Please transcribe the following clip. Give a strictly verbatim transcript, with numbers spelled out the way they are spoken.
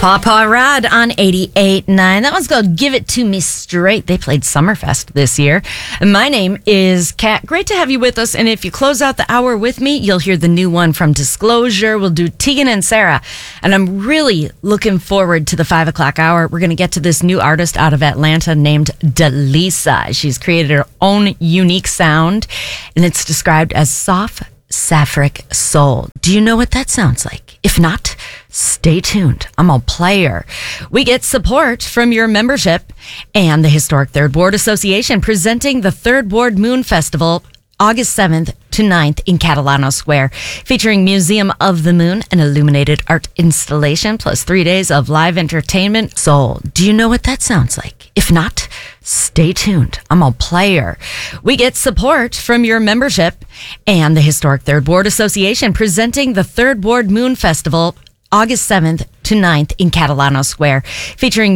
Papa Rod on eighty-eight point nine. That one's called Give It To Me Straight. They played Summerfest this year. My name is Kat. Great to have you with us. And if you close out the hour with me, you'll hear the new one from Disclosure. We'll do Tegan and Sarah. And I'm really looking forward to the five o'clock hour. We're going to get to this new artist out of Atlanta named Delisa. She's created her own unique sound, and it's described as soft, sapphic soul. Do you know what that sounds like? If not, stay tuned. I'm a player. We get support from your membership and the Historic Third Ward Association presenting the Third Ward Moon Festival August seventh to ninth in Catalano Square, featuring Museum of the Moon, an illuminated art installation, plus three days of live entertainment. Soul. Do you know what that sounds like? If not, stay tuned. I'm a player. We get support from your membership and the Historic Third Ward Association presenting the Third Ward Moon Festival August seventh to ninth in Catalano Square, featuring